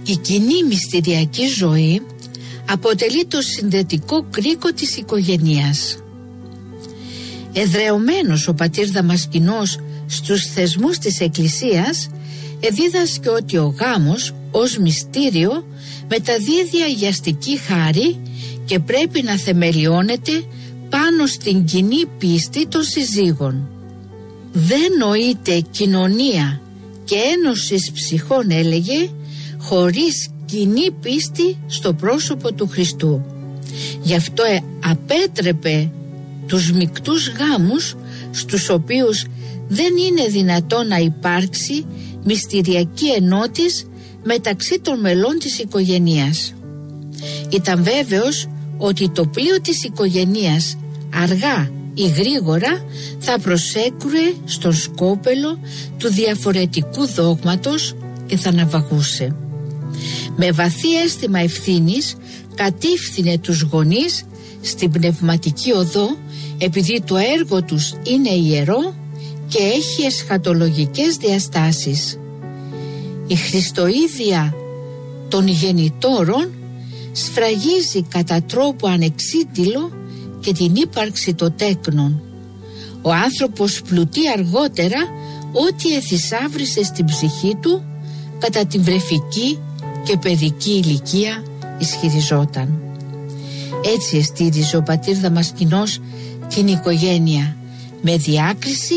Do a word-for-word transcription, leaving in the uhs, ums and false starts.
Η κοινή μυστηριακή ζωή αποτελεί το συνδετικό κρίκο της οικογένειας. Εδρεωμένος ο πατήρ Δαμασκηνός στους θεσμούς της Εκκλησίας, εδίδασκε ότι ο γάμος ως μυστήριο μεταδίδει αγιαστική χάρη και πρέπει να θεμελιώνεται πάνω στην κοινή πίστη των συζύγων. Δεν νοείται κοινωνία και ένωσης ψυχών, έλεγε, χωρίς κοινή πίστη στο πρόσωπο του Χριστού. Γι' αυτό ε, απέτρεπε τους μεικτούς γάμους, στους οποίους δεν είναι δυνατό να υπάρξει μυστηριακή ενότης μεταξύ των μελών της οικογένειας. Ήταν βέβαιος ότι το πλοίο της οικογένειας αργά ή γρήγορα θα προσέκρουε στον σκόπελο του διαφορετικού δόγματος και θα ναυαγούσε. Με βαθύ αίσθημα ευθύνης κατήφθηνε τους γονείς στην πνευματική οδό, επειδή το έργο τους είναι ιερό και έχει εσχατολογικές διαστάσεις. Η χριστοίδια των γεννητόρων σφραγίζει κατά τρόπο ανεξίτηλο και την ύπαρξη των τέκνων. Ο άνθρωπος πλουτεί αργότερα ό,τι εθησάβρισε στην ψυχή του κατά την βρεφική και παιδική ηλικία ισχυριζόταν. Έτσι εστήριζε ο πατήρ Δαμασκηνός την οικογένεια, με διάκριση